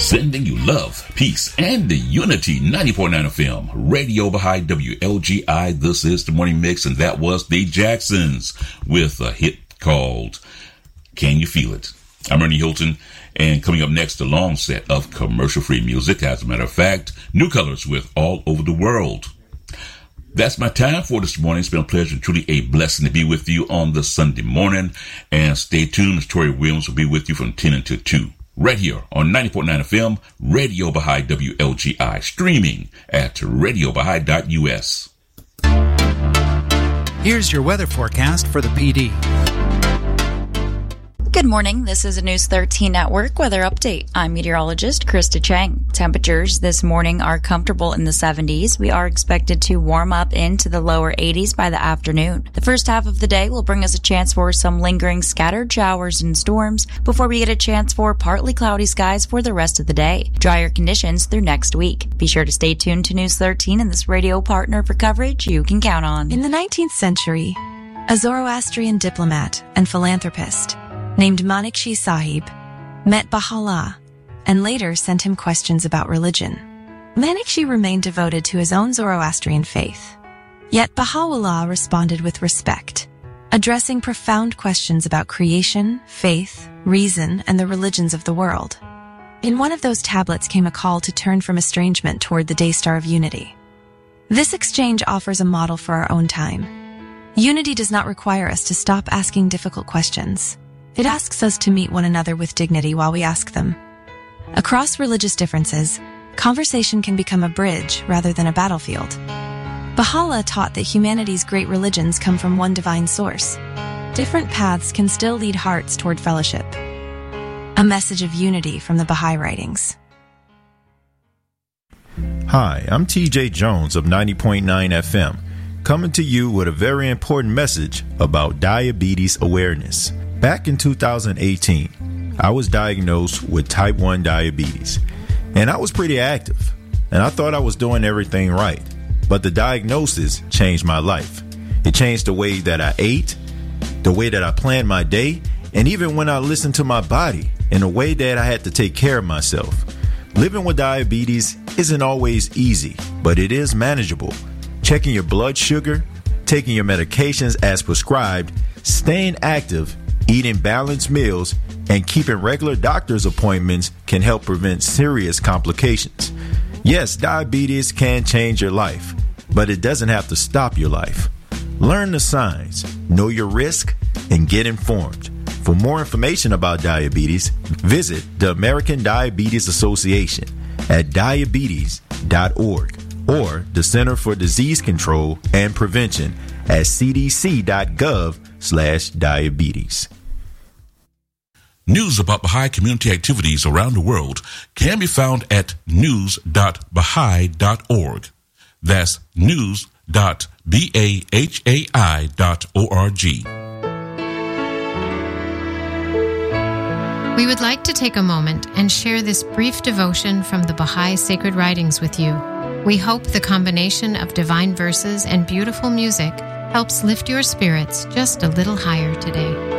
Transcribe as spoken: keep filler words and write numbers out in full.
Sending you love, peace, and the unity. ninety point nine F M, Radio Baha'i, W L G I. This is the Morning Mix, and that was the Jacksons with a hit called Can You Feel It? I'm Ernie Hilton, and coming up next, a long set of commercial-free music. As a matter of fact, New Colors with All Over the World. That's my time for this morning. It's been a pleasure and truly a blessing to be with you on this Sunday morning. And stay tuned, as Tori Williams will be with you from ten until two. Right here on ninety point nine F M, Radio Baha'i, W L G I. Streaming at radio baha'i dot U S. Here's your weather forecast for the P D. Good morning. This is a News thirteen Network weather update. I'm meteorologist Krista Chang. Temperatures this morning are comfortable in the seventies. We are expected to warm up into the lower eighties by the afternoon. The first half of the day will bring us a chance for some lingering scattered showers and storms before we get a chance for partly cloudy skies for the rest of the day. Drier conditions through next week. Be sure to stay tuned to News thirteen and this radio partner for coverage you can count on. In the nineteenth century, a Zoroastrian diplomat and philanthropist named Manikshi Sahib met Baha'u'llah and later sent him questions about religion. Manikshi remained devoted to his own Zoroastrian faith. Yet Baha'u'llah responded with respect, addressing profound questions about creation, faith, reason, and the religions of the world. In one of those tablets came a call to turn from estrangement toward the Daystar of Unity. This exchange offers a model for our own time. Unity does not require us to stop asking difficult questions. It asks us to meet one another with dignity while we ask them. Across religious differences, conversation can become a bridge rather than a battlefield. Baha'u'llah taught that humanity's great religions come from one divine source. Different paths can still lead hearts toward fellowship. A message of unity from the Baha'i writings. Hi, I'm T J Jones of ninety point nine F M, coming to you with a very important message about diabetes awareness. Back in two thousand eighteen, I was diagnosed with type one diabetes, and I was pretty active, and I thought I was doing everything right. But the diagnosis changed my life. It changed the way that I ate, the way that I planned my day, and even when I listened to my body in a way that I had to take care of myself. Living with diabetes isn't always easy, but it is manageable. Checking your blood sugar, taking your medications as prescribed, staying active, eating balanced meals, and keeping regular doctor's appointments can help prevent serious complications. Yes, diabetes can change your life, but it doesn't have to stop your life. Learn the signs, know your risk, and get informed. For more information about diabetes, visit the American Diabetes Association at diabetes dot org or the Center for Disease Control and Prevention at c d c dot gov slash diabetes. News about Baha'i community activities around the world can be found at news dot baha'i dot org. That's news dot bahai dot org. We would like to take a moment and share this brief devotion from the Baha'i Sacred Writings with you. We hope the combination of divine verses and beautiful music helps lift your spirits just a little higher today.